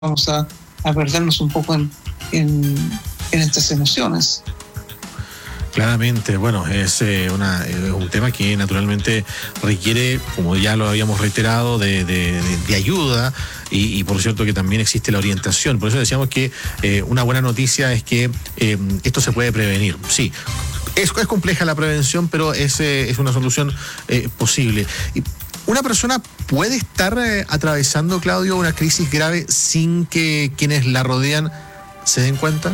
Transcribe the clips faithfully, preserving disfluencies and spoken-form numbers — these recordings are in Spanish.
vamos a, a perdernos un poco en, en, en estas emociones. Claramente, bueno, es, eh, una, es un tema que naturalmente requiere, como ya lo habíamos reiterado, de, de, de, de ayuda y, y por cierto que también existe la orientación. Por eso decíamos que eh, una buena noticia es que eh, esto se puede prevenir. Sí, es, es compleja la prevención, pero es, eh, es una solución eh, posible. Y ¿una persona puede estar eh, atravesando, Claudio, una crisis grave sin que quienes la rodean se den cuenta?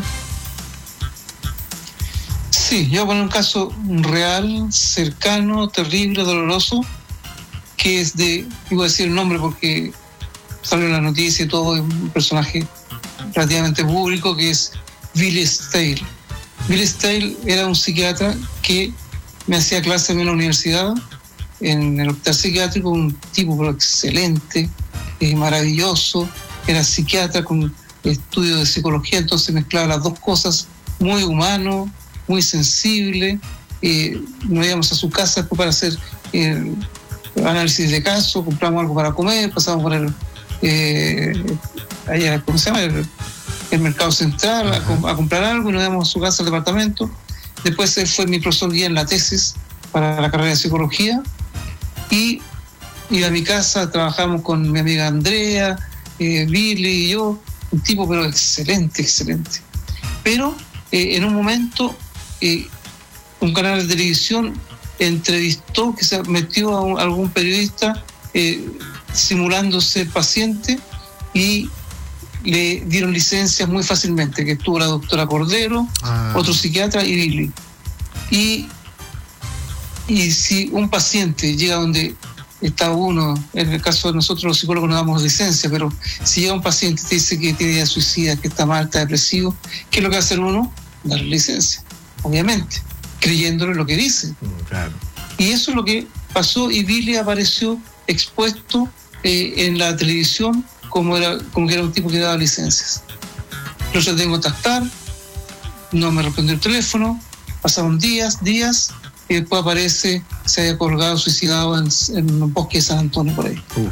Sí, yo pongo un caso real, cercano, terrible, doloroso, que es de, iba a decir el nombre porque salió en la noticia y todo, es un personaje relativamente público, que es Billy Steele. Billy Steele era un psiquiatra que me hacía clase en la universidad, en el hospital psiquiátrico, un tipo pero excelente, eh, maravilloso, era psiquiatra con estudios de psicología, entonces mezclaba las dos cosas, muy humano, muy sensible. Eh, nos íbamos a su casa después para hacer eh, análisis de caso, compramos algo para comer, pasamos por el eh, allá, ¿cómo se llama? El, el mercado central a, a comprar algo y nos íbamos a su casa al departamento. Después él fue mi profesor guía en la tesis para la carrera de psicología y iba a mi casa, trabajamos con mi amiga Andrea, eh, Billy y yo, un tipo pero excelente, excelente. Pero eh, en un momento Eh, un canal de televisión entrevistó, que se metió a, un, a algún periodista eh, simulándose paciente y le dieron licencias muy fácilmente, que estuvo la doctora Cordero, ah. otro psiquiatra y Billy. Y, y si un paciente llega donde está uno, en el caso de nosotros los psicólogos no damos licencia, pero si llega un paciente y te dice que tiene idea suicida, que está mal, está depresivo, ¿qué es lo que va a hacer uno? Darle licencia. Obviamente, creyéndole lo que dice. Claro. Y eso es lo que pasó y Billy apareció expuesto eh, en la televisión como, era, como que era un tipo que daba licencias. Lo traté de contactar, no me respondió el teléfono, pasaron días, días, y después aparece, se había colgado, suicidado en, en un bosque de San Antonio por ahí. Uf.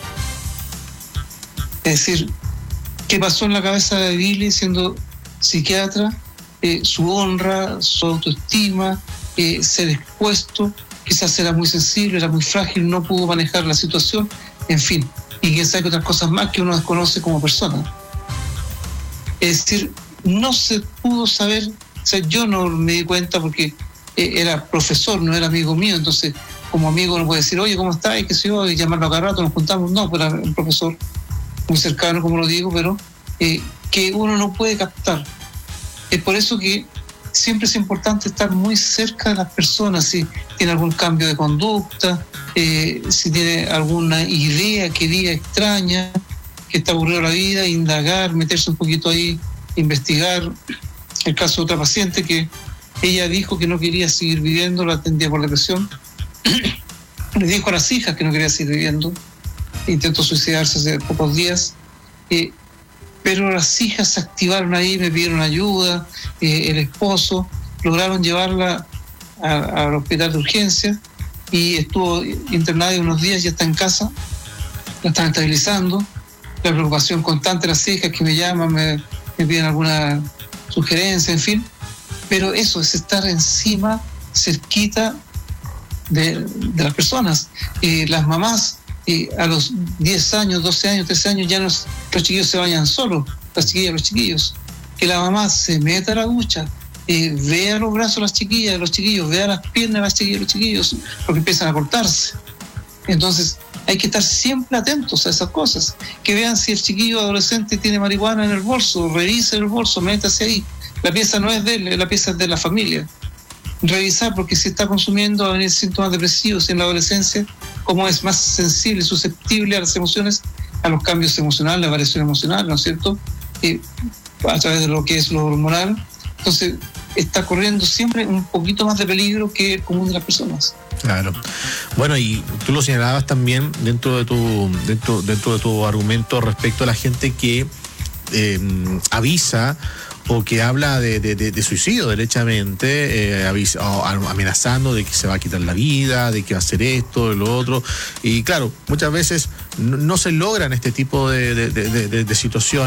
Es decir, ¿qué pasó en la cabeza de Billy siendo psiquiatra? Eh, su honra, su autoestima, eh, ser expuesto, quizás era muy sensible, era muy frágil, no pudo manejar la situación, en fin, y quién sabe que otras cosas más que uno desconoce como persona. Es decir, no se pudo saber, o sea, yo no me di cuenta porque eh, era profesor, no era amigo mío, entonces como amigo no puede decir, oye, ¿cómo estás? Y qué sé yo, y llamarlo a cada rato, nos juntamos, no, pero era un profesor muy cercano, como lo digo, pero eh, que uno no puede captar. Es por eso que siempre es importante estar muy cerca de las personas, si tiene algún cambio de conducta, eh, si tiene alguna idea que diga extraña, que está aburrido la vida, indagar, meterse un poquito ahí, investigar. El caso de otra paciente que ella dijo que no quería seguir viviendo, la atendía por depresión, le dijo a las hijas que no quería seguir viviendo, intentó suicidarse hace pocos días, eh, pero las hijas se activaron ahí, me pidieron ayuda, eh, el esposo, lograron llevarla a, al hospital de urgencia y estuvo internada unos días, ya está en casa, la están estabilizando. La preocupación constante de las hijas que me llaman, me, me piden alguna sugerencia, en fin, pero eso es estar encima, cerquita de, de las personas. Eh, las mamás, y a los diez años, doce años, trece años, ya los, los chiquillos se bañan solos, las chiquillas, los chiquillos. Que la mamá se meta a la ducha, eh, vea los brazos de las chiquillas, de los chiquillos, vea las piernas de las chiquillas, los chiquillos, porque empiezan a cortarse. Entonces, hay que estar siempre atentos a esas cosas. Que vean si el chiquillo adolescente tiene marihuana en el bolso, revise el bolso, métase ahí. La pieza no es de él, la pieza es de la familia. Revisar, porque si está consumiendo va a venir síntomas depresivos en la adolescencia, como es más sensible, susceptible a las emociones, a los cambios emocionales, la variación emocional, ¿no es cierto? Eh, a través de lo que es lo hormonal. Entonces, está corriendo siempre un poquito más de peligro que el común de las personas. Claro. Bueno, y tú lo señalabas también dentro de tu, dentro, dentro de tu argumento respecto a la gente que eh, avisa o que habla de, de, de, de suicidio derechamente, eh, avis, o, amenazando de que se va a quitar la vida, de que va a hacer esto, de lo otro. Y claro, muchas veces no, no se logran este tipo de, de, de, de, de situaciones.